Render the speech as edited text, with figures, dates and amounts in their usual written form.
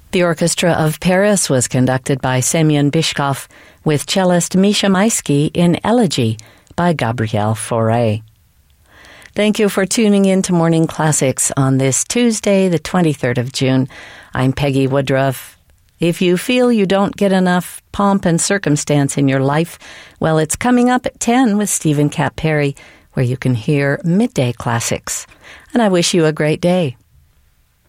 The Orchestra of Paris was conducted by Semyon Bishkov with cellist Misha Maisky in Elegy by Gabriel Fauré. Thank you for tuning in to Morning Classics on this Tuesday, the 23rd of June. I'm Peggy Woodruff. If you feel you don't get enough pomp and circumstance in your life, well, it's coming up at 10 with Stephen Kapp Perry, where you can hear Midday Classics. And I wish you a great day.